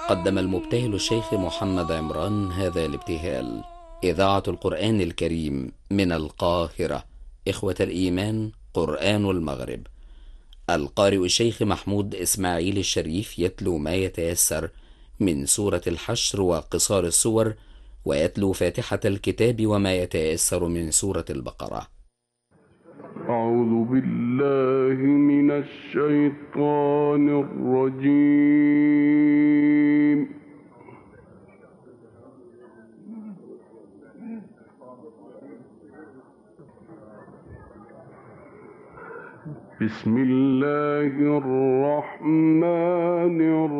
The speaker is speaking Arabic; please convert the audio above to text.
قدم المبتهل الشيخ محمد عمران هذا الابتهال. إذاعة القرآن الكريم من القاهرة. إخوة الإيمان، قرآن المغرب. القارئ الشيخ محمود إسماعيل الشريف يتلو ما يتيسر من سورة الحشر وقصار السور، ويتلو فاتحة الكتاب وما يتيسر من سورة البقرة. أعوذ بالله من الشيطان الرجيم. بسم الله الرحمن الرحيم.